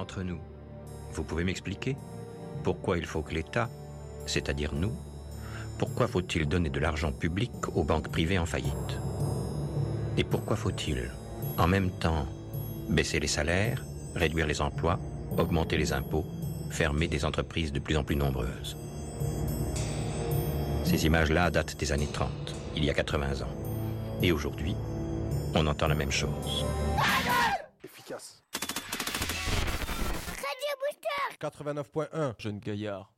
entre nous, vous pouvez m'expliquer pourquoi il faut que l'État, c'est-à-dire nous, pourquoi faut-il donner de l'argent public aux banques privées en faillite? Et pourquoi faut-il, en même temps, baisser les salaires, réduire les emplois, augmenter les impôts, fermer des entreprises de plus en plus nombreuses? Ces images-là datent des années 30, il y a 80 ans. Et aujourd'hui, on entend la même chose. Efficace. Radio Booster 89.1, Jeune gaillard.